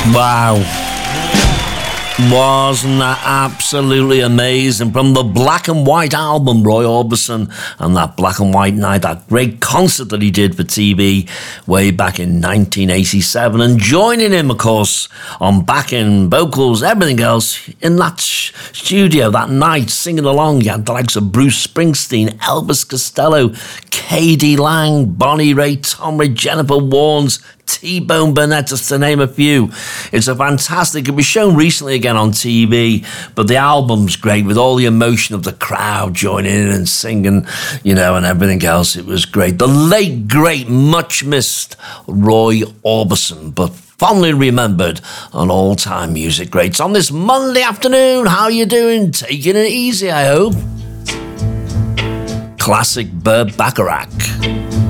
Wow. Wasn't that absolutely amazing? From the Black and White album, Roy Orbison, and that Black and White Night, that great concert that he did for TV way back in 1987. And joining him, of course, on backing vocals, everything else, in that studio that night, singing along, you had the likes of Bruce Springsteen, Elvis Costello, K.D. Lang, Bonnie Raitt, Tom Ray, Jennifer Warnes, T-Bone Burnett, just to name a few. It's a fantastic, it was shown recently again on TV, but the album's great with all the emotion of the crowd joining in and singing, you know, and everything else. It was great. The late, great, much missed Roy Orbison, but fondly remembered on all-time music greats. On this Monday afternoon, how you doing? Taking it easy, I hope. Classic Burt Bacharach.